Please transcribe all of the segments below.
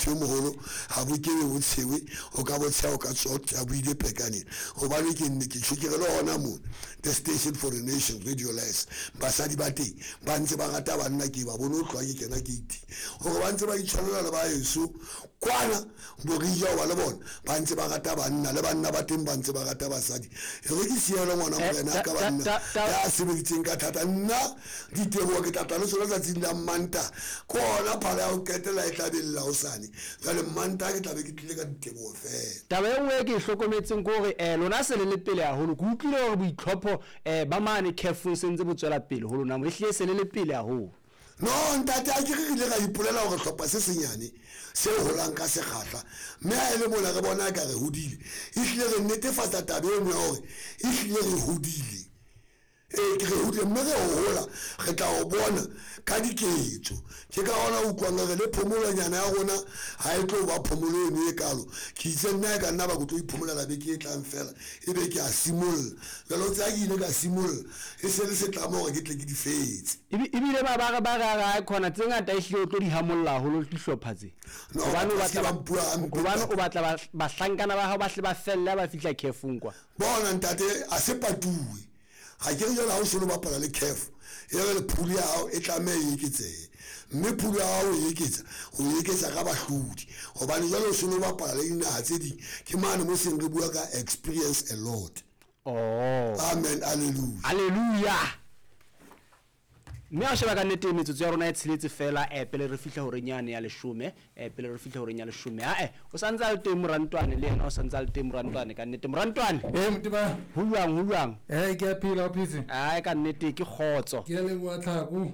motho moholo ha bo ke bo tshewe o ka bo tshewa ka tsotsi a buile pekane go ba le ke nne ke tshokere le hona mo the station for the nation radio lies basadi ba teng ba ntse ba ngata banna ke ba bona o tlwa ke kena ke iti go ba ntse ba itshwanela le ba yeso kwana bo re ja ba le bona ba ntse ba ngata banna le banna ba teng ba ntse ba ngata basadi re ke siela ngwana morena ka banna ya sebeditseng ka thata nna ditebo ke tata le sona tsatsing la manta kona phala ya o ketela e tlabella o sane jale manta ke tlabe ke tlile ka ditebo fela taba e nngwe ke hlokometseng go re lona se le pele haholo go utlwile gore boitlhopho ba mane careful sentse botswela pele ho lona mo ehlile se le pele haholo no ntate a ke re ile ga ipolela gore tlhopha se senyane se holang ka sekgatla mme a ele mona re bona ka re hodile ehlile re netefatsa tabe eno ya gore ehlile re hodile ke re hodile mme re hola re tla o bona ka diketso ke ka ona o kwanga re le phomolanyana ya rona ha e tlo ba phomolo eno e kalo ke itse nna ka nna ba go tlo iphomolela be ke tlang fela e be ke a simolla jalo tsa ke ile ka simolla e se le setlamo gore ke tle ke di fetse ebile ba ga khona tse ngata ehlile o tlo di hamolla holo dihlopha tse gobane o batla bahlankana ba hao ba hle ba fella ba fihla khefung kwa bona ntate a se patuwe ga ke re jalo ha o solo bapala le khef e re le phuli ya hao e tlame e eketse mme phuli ya hao e eketsa ka bahlodi gobane jalo o solo bapala le dinaga tse ding ke mane mo seng re bua ka experience a lot amen hallelujah mme a sheba ka nnete metsotso ya rona e tsheletse fela pele re fihla hore nyane ya 10 pele re fihla hore nyane ya 10 o santsa le teng morantwane le yena o santsa le teng morantwane ka nnete morantwane mtiba hulwang ke a phela o phetse ka nnete ke khotso ke le bua tlhako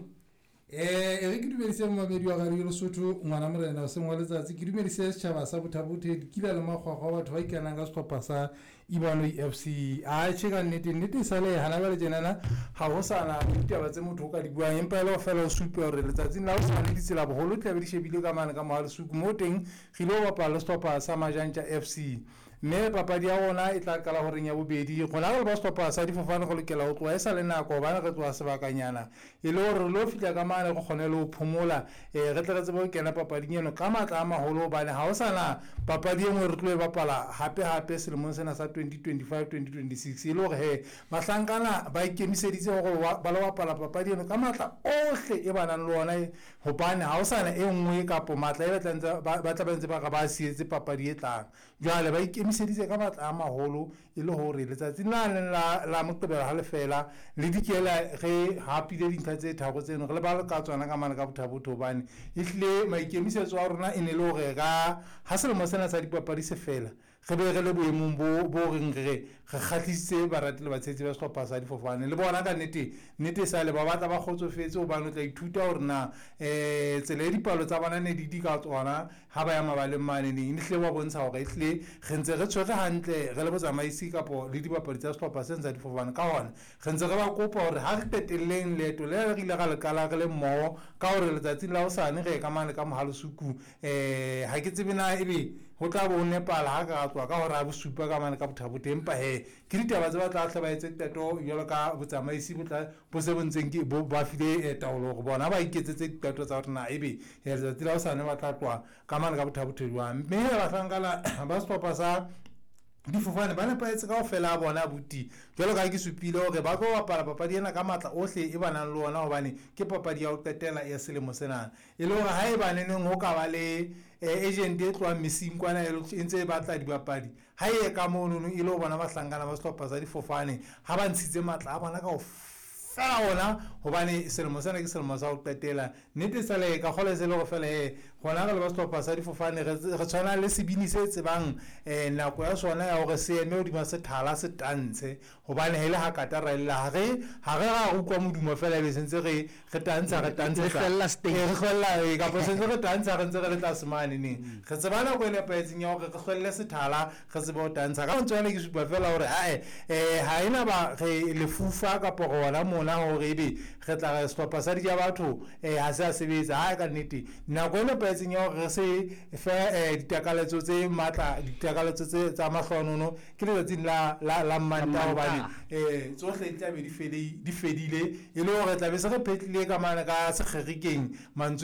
re ke dumedise mmabedi wa gare le Lesotho ngwana morena o sengwa letsatsi ke dumedise setšhaba sa bothabothe kila le magwagwa batho ba ikanang ka setlhopha sa Ibano FC a tsheka nnete sale hana ba le jenana ha ho sana ditaba tse motho ka di bua empa le fela o supe hore letsatsi la o sa le ditsela bogolo tlabe di shebile ka mana ka mohale suku mo teng gilo bapala le setlhopha sa Majanja FC mme papadi ya ona e tla kala horeng ya bobedi gona le ba setlhopha sa difofane go lekela o tloa e sa le nako ba re tloa sebakanyana e le hore lo fitla ka mana go kgone le o phomola re tla tsebo go kena papading eno ka matla a maholo bane ha o sana papadi e nngwe re tlo e bapala hape selemong sena sa 2025-2026 e le hore he mahlankana ba ikemiseditse go ba le bapala papadi eno ka matla ohle e banang le ona hobane ha o sana e nngwe kapo matla e ba tla bantse ba ba sietse papadi e tlang jwale ba ikemiseditse ka matla a maholo e le hore letsatsi la Moqebelo ha le fela le dikela ge hapile dintlha tse tharo tseno re le ba ka tswana ka mana ka bothabotho bane ehlile maikemisetso a rona e ne le hore ga ha selemo sena sa dipapadi se fela ge be re le boemong bo reng re kgatlisitse barati le batshetsi ba setlhopha sa difofane le bona ka nnete sa le ba batla ba kgotsofetse o bana o tla ithuta hore na tsela e dipalo tsa bona ne di ka tswana ha ba ya mabaleng mane ne ehlile ba bontsha hore ehlile re ntse re tshwere hantle re le botsamaisi kapo le dipapadi tsa setlhopha se ntse difofane ka hona re ntse re ba kopa hore ha re qetelleng leeto le re ile ga lekala re le mmoho ka hore letsatsi la hosane re ka mane ka mohalo suku ha ke tsebe na ebe ho tla bo Nepal ha ka tswa ka hore a bosupa ka mane ka bothabothe empa he ke ditaba tse ba tla hle ba etse teto jalo ka botsamaisi bo se bontseng ke ba file taolo go bona ba iketsetse teto tsa hore na ebe letsatsi la hosane ba tla tswa ka mane ka bothabothe jwa mme ba tlhankala ba setlhopha sa difofane ba nepaetse ka ofela bona buti jalo ka ke supile hore ba go bapala papadi ena ka matla ohle e banang le ona hobane ke papadi ya o qetela ya selemo sena e le hore ha e baneneng ho ka ba le agent e tloa missing kwana e ntse ba tla dibapadi ha e ka mono e le bona ba hlangana ba setlhopha sa difofane ha ba ntshitse matla a bona ka fela ona hobane selemo sena ke selemo sa ho qetela nnete sa le ka kgole se le go fela gona ga le ba setlhopha sa difofane re tshwana le sebini se tsebang nako ya sona ya hore se eme hodima se thala se tantshe hobane hele ha katara illa ha re utlwa modumo fela be sentse re tantsha re fella ka po sentse re tantsha re ntse re le tlasemane ne re tsebana go le paetseng ya hore re hlwelle se thala re se bo tantsha ka ntswana ke supa fela hore ha ina ba re lefufa ka po gona mona hore ebe re tla re setlhopha sa dia batho ha se a sebetsa ha ka nnete nako le paetseng ya hore re se fe ditakaletso tse matla ditakaletso tse tsa mahlonono ke le tsin la manta hobane tsohle tla be di fedile e le hore tla be se re phetlile ka mana ka sekgerikeng mantswe